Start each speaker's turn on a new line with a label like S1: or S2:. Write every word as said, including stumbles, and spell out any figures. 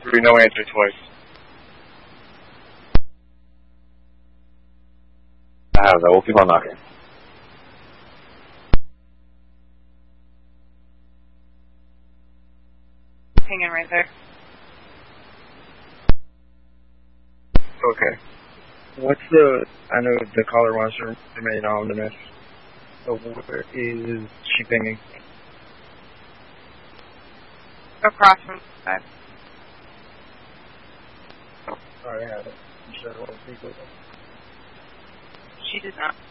S1: three, no answer twice.
S2: I don't know. We'll keep on knocking.
S3: Hanging right there.
S1: Okay. What's the... I know the caller wants to remain anonymous. So where is she pinging?
S3: Across from the side.
S1: Oh, I have it. You said what people.
S3: She did not.